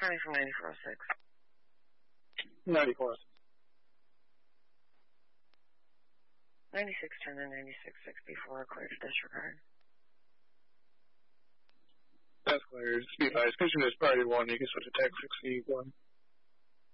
County from 9406. 94. 96 turn in 9664, clear to disregard. That's clear. Speed advised. Patient is priority 1. You can switch to tech 61.